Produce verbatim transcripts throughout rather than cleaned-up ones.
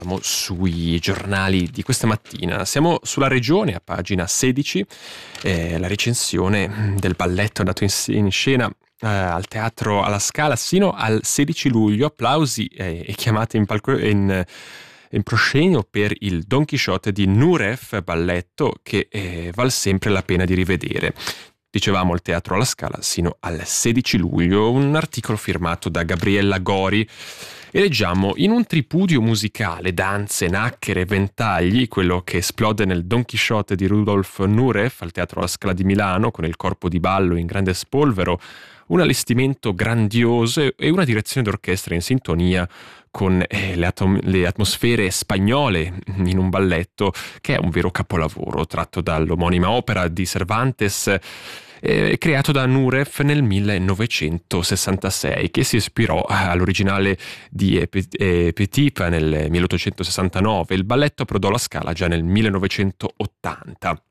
sui giornali di questa mattina. Siamo sulla Regione, a pagina sedici, eh, la recensione del balletto andato in, in scena eh, al Teatro alla Scala sino al sedici luglio. Applausi eh, e chiamate in, palco, in, in proscenio per il Don Chisciotte di Nureyev, balletto che eh, val sempre la pena di rivedere. Dicevamo al Teatro alla Scala sino al sedici luglio, un articolo firmato da Gabriella Gori. E leggiamo: in un tripudio musicale, danze, nacchere, ventagli, quello che esplode nel Don Chisciotte di Rudolf Nureyev al Teatro alla Scala di Milano, con il corpo di ballo in grande spolvero, un allestimento grandioso e una direzione d'orchestra in sintonia con eh, le, atom- le atmosfere spagnole in un balletto che è un vero capolavoro, tratto dall'omonima opera di Cervantes, eh, creato da Nureyev nel millenovecentosessantasei, che si ispirò all'originale di eh, Petipa nel milleottocentosessantanove. Il balletto approdò alla Scala già nel millenovecentottanta.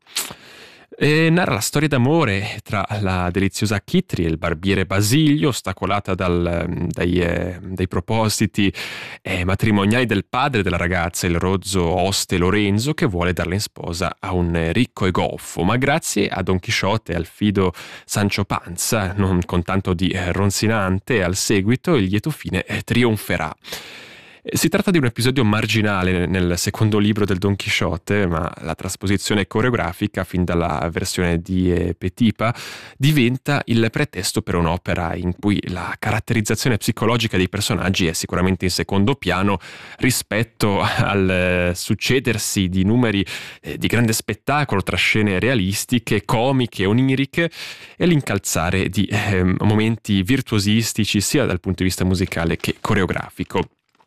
E narra la storia d'amore tra la deliziosa Kitty e il barbiere Basilio, ostacolata dal, dai, eh, dai propositi eh, matrimoniali del padre della ragazza, il rozzo oste Lorenzo, che vuole darla in sposa a un ricco e goffo. Ma grazie a Don Chisciotte e al fido Sancho Panza, non con tanto di eh, ronzinante, al seguito il lieto fine eh, trionferà. Si tratta di un episodio marginale nel secondo libro del Don Chisciotte, ma la trasposizione coreografica, fin dalla versione di eh, Petipa, diventa il pretesto per un'opera in cui la caratterizzazione psicologica dei personaggi è sicuramente in secondo piano rispetto al eh, succedersi di numeri eh, di grande spettacolo tra scene realistiche, comiche, oniriche e l'incalzare di eh, momenti virtuosistici sia dal punto di vista musicale che coreografico.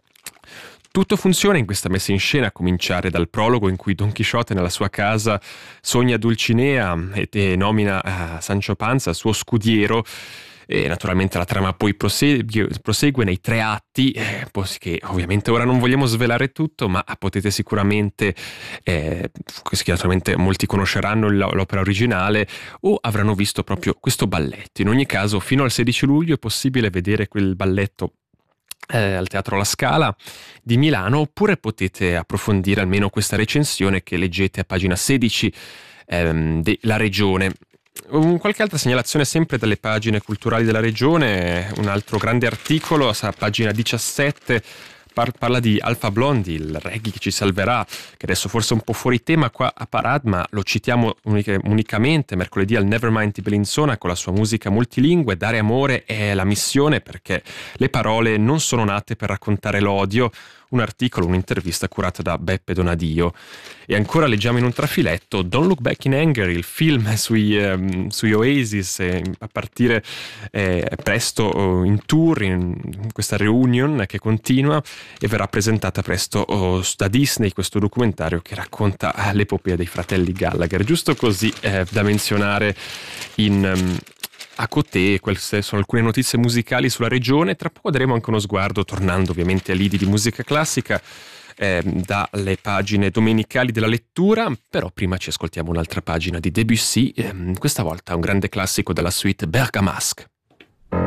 Tutto funziona in questa messa in scena, a cominciare dal prologo in cui Don Chisciotte nella sua casa sogna Dulcinea e, e nomina uh, Sancho Panza suo scudiero, e naturalmente la trama poi prosegue, prosegue nei tre atti, eh, che ovviamente ora non vogliamo svelare tutto, ma potete sicuramente, eh, che naturalmente molti conosceranno l'opera originale o avranno visto proprio questo balletto. In ogni caso, fino al sedici luglio è possibile vedere quel balletto Eh, al Teatro alla Scala di Milano, oppure potete approfondire almeno questa recensione che leggete a pagina sedici ehm, della Regione. Um, qualche altra segnalazione sempre dalle pagine culturali della Regione, un altro grande articolo a pagina diciassette parla di Alpha Blondy, il reggae che ci salverà, che adesso forse è un po' fuori tema qua a Parad, ma lo citiamo unica, unicamente mercoledì al Nevermind di Bellinzona con la sua musica multilingue. Dare amore è la missione, perché le parole non sono nate per raccontare l'odio. Un articolo, un'intervista curata da Beppe Donadio. E ancora leggiamo in un trafiletto Don't Look Back in Anger, il film sui, ehm, sui Oasis, eh, a partire eh, presto oh, in tour, in, in questa reunion che continua, e verrà presentata presto oh, da Disney, questo documentario che racconta eh, l'epopea dei fratelli Gallagher. Giusto così eh, da menzionare in... Um, a Cotè. Queste sono alcune notizie musicali sulla Regione. Tra poco daremo anche uno sguardo, tornando ovviamente a lidi di musica classica, eh, dalle pagine domenicali della lettura. Però prima ci ascoltiamo un'altra pagina di Debussy, eh, questa volta un grande classico della suite Bergamasque.